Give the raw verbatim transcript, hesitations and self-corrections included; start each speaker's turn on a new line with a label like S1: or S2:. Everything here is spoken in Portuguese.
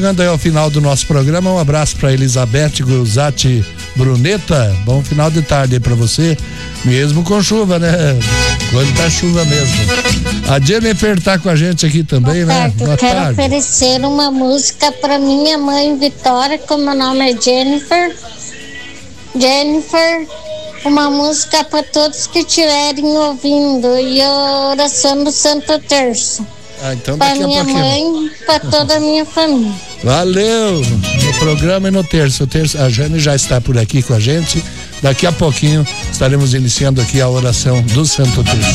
S1: Chegando aí ao final do nosso programa, um abraço para Elizabeth Guzati Bruneta. Bom final de tarde aí para você, mesmo com chuva, né? Quando tá chuva mesmo. A Jennifer tá com a gente aqui também,
S2: Boa
S1: né?
S2: tarde.
S1: Boa
S2: Eu quero
S1: tarde.
S2: oferecer uma música para minha mãe Vitória, que o meu nome é Jennifer. Jennifer, uma música para todos que estiverem ouvindo, e a oração do Santo Terço.
S1: Ah, então
S2: Para
S1: daqui a
S2: minha
S1: pouquinho.
S2: mãe, para toda a minha família.
S1: Valeu! No programa e no terço. O terço. A Jane já está por aqui com a gente. Daqui a pouquinho estaremos iniciando aqui a oração do Santo Terço.